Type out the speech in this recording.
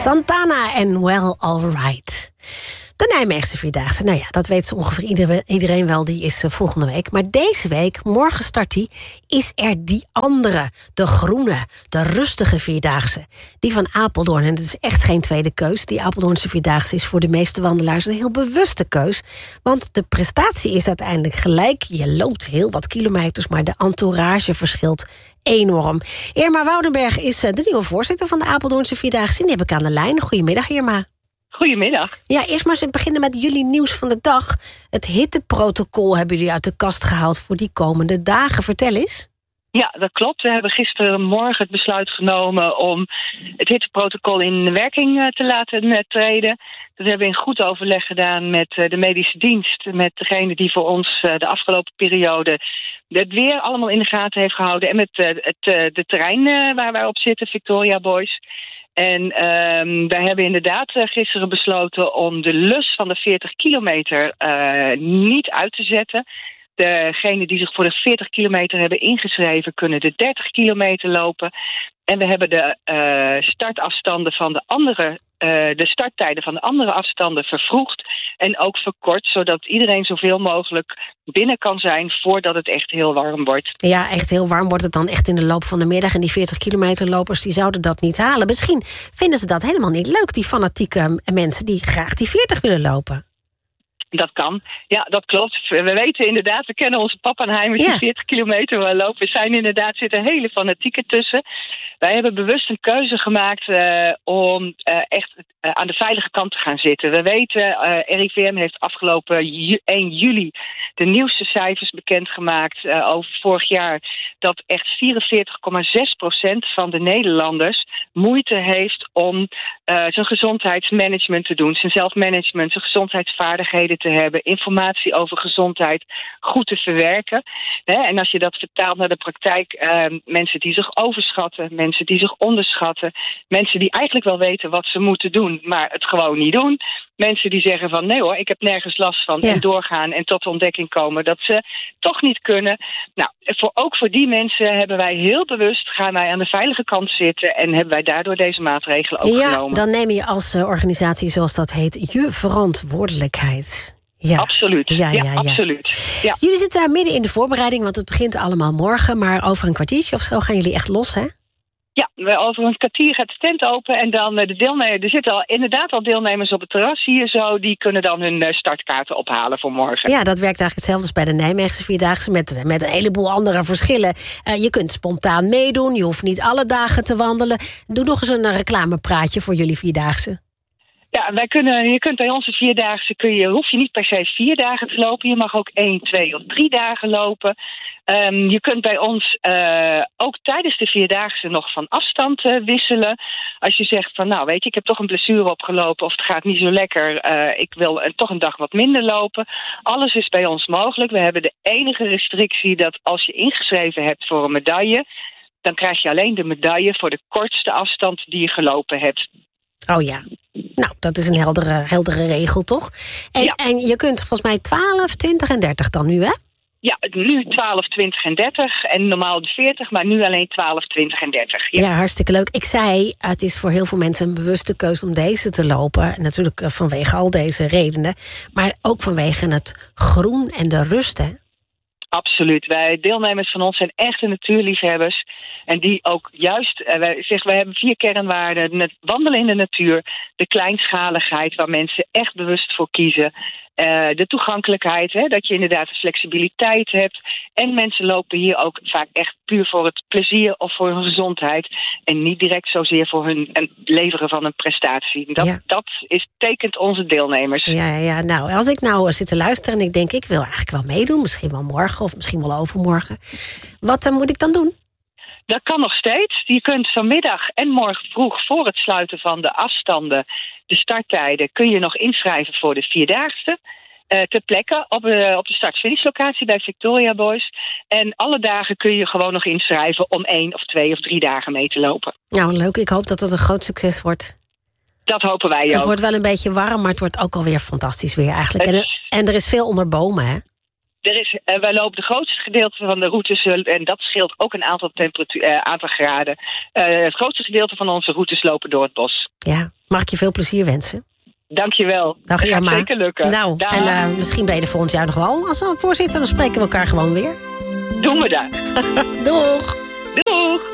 Santana en Well Alright. De Nijmeegse Vierdaagse, nou ja, dat weet zo ongeveer iedereen wel, die is volgende week. Maar deze week, morgen start die, is er die andere, de groene, de rustige Vierdaagse. Die van Apeldoorn, en het is echt geen tweede keus. Die Apeldoornse Vierdaagse is voor de meeste wandelaars een heel bewuste keus. Want de prestatie is uiteindelijk gelijk. Je loopt heel wat kilometers, maar de entourage verschilt enorm. Irma Woudenberg is de nieuwe voorzitter van de Apeldoornse Vierdaagse. En die heb ik aan de lijn. Goedemiddag, Irma. Goedemiddag. Ja, eerst maar eens beginnen met jullie nieuws van de dag. Het hitteprotocol hebben jullie uit de kast gehaald voor die komende dagen. Vertel eens. Ja, dat klopt. We hebben gisterenmorgen het besluit genomen om het hitteprotocol in werking te laten treden. Dat hebben we in goed overleg gedaan met de medische dienst, met degene die voor ons de afgelopen periode het weer allemaal in de gaten heeft gehouden en met de terrein waar wij op zitten, Victoria Boys. En wij hebben inderdaad gisteren besloten om de lus van de 40 kilometer niet uit te zetten. Degenen die zich voor de 40 kilometer hebben ingeschreven kunnen de 30 kilometer lopen. En we hebben de startafstanden van de starttijden van de andere afstanden vervroegd en ook verkort, zodat iedereen zoveel mogelijk binnen kan zijn voordat het echt heel warm wordt. Ja, echt heel warm wordt het dan echt in de loop van de middag. En die 40 kilometer lopers die zouden dat niet halen. Misschien vinden ze dat helemaal niet leuk, die fanatieke mensen die graag die 40 willen lopen. Dat kan. Ja, dat klopt. We weten inderdaad, we kennen onze Pappenheimers die 40 kilometer lopen. We zijn inderdaad, zitten hele fanatieken tussen. Wij hebben bewust een keuze gemaakt om echt aan de veilige kant te gaan zitten. We weten, RIVM heeft afgelopen 1 juli de nieuwste cijfers bekendgemaakt over vorig jaar, dat echt 44,6% van de Nederlanders moeite heeft om zijn gezondheidsmanagement te doen, zijn zelfmanagement, zijn gezondheidsvaardigheden te hebben, informatie over gezondheid goed te verwerken. En als je dat vertaalt naar de praktijk, mensen die zich overschatten, mensen die zich onderschatten, mensen die eigenlijk wel weten wat ze moeten doen, maar het gewoon niet doen. Mensen die zeggen van nee hoor, ik heb nergens last van en doorgaan en tot de ontdekking komen dat ze toch niet kunnen. Nou, ook voor die mensen hebben wij heel bewust, gaan wij aan de veilige kant zitten en hebben wij daardoor deze maatregelen ook genomen. Ja, dan neem je als organisatie, zoals dat heet, je verantwoordelijkheid. Ja. Absoluut. Ja, absoluut. Ja. Jullie zitten daar midden in de voorbereiding, want het begint allemaal morgen, maar over een kwartiertje of zo gaan jullie echt los, hè? Ja, over een kwartier gaat de tent open en dan de deelnemers. Er zitten inderdaad al deelnemers op het terras hier zo. Die kunnen dan hun startkaarten ophalen voor morgen. Ja, dat werkt eigenlijk hetzelfde als bij de Nijmeegse Vierdaagse met een heleboel andere verschillen. Je kunt spontaan meedoen, je hoeft niet alle dagen te wandelen. Doe nog eens een reclamepraatje voor jullie Vierdaagse. Ja, je kunt bij onze Vierdaagse hoef je niet per se 4 dagen te lopen. Je mag ook 1, 2 of 3 dagen lopen. Je kunt bij ons ook tijdens de Vierdaagse nog van afstand wisselen. Als je zegt van nou weet je, ik heb toch een blessure opgelopen of het gaat niet zo lekker. Ik wil toch een dag wat minder lopen. Alles is bij ons mogelijk. We hebben de enige restrictie dat als je ingeschreven hebt voor een medaille, dan krijg je alleen de medaille voor de kortste afstand die je gelopen hebt. Oh ja, nou, dat is een heldere regel, toch? En je kunt volgens mij 12, 20 en 30 dan nu, hè? Ja, nu 12, 20 en 30 en normaal de 40, maar nu alleen 12, 20 en 30. Ja, hartstikke leuk. Ik zei, het is voor heel veel mensen een bewuste keuze om deze te lopen. Natuurlijk vanwege al deze redenen, maar ook vanwege het groen en de rust, hè? Absoluut. Wij deelnemers van ons zijn echte natuurliefhebbers. En die ook juist, wij hebben 4 kernwaarden. Het wandelen in de natuur, de kleinschaligheid waar mensen echt bewust voor kiezen. De toegankelijkheid, dat je inderdaad de flexibiliteit hebt. En mensen lopen hier ook vaak echt puur voor het plezier of voor hun gezondheid. En niet direct zozeer voor hun leveren van een prestatie. Dat tekent onze deelnemers. Ja, nou, als ik nou zit te luisteren en ik denk, ik wil eigenlijk wel meedoen. Misschien wel morgen of misschien wel overmorgen. Wat moet ik dan doen? Dat kan nog steeds. Je kunt vanmiddag en morgen vroeg voor het sluiten van de afstanden, de starttijden, kun je nog inschrijven voor de Vierdaagse. Ter plekke op de start-finishlocatie bij Victoria Boys. En alle dagen kun je gewoon nog inschrijven om 1 of 2 of 3 dagen mee te lopen. Nou, leuk. Ik hoop dat het een groot succes wordt. Dat hopen wij ook. Het wordt wel een beetje warm, maar het wordt ook alweer fantastisch weer eigenlijk. En er is veel onder bomen, hè? Wij lopen de grootste gedeelte van de routes, en dat scheelt ook een aantal graden. Het grootste gedeelte van onze routes lopen door het bos. Ja, Mag ik je veel plezier wensen? Dankjewel. Dag Dat gaat Irma. zeker lukken. Nou, Dag. en misschien ben je er volgend jaar nog wel. Als voorzitter, dan spreken we elkaar gewoon weer. Doen we dat. Doeg! Doeg!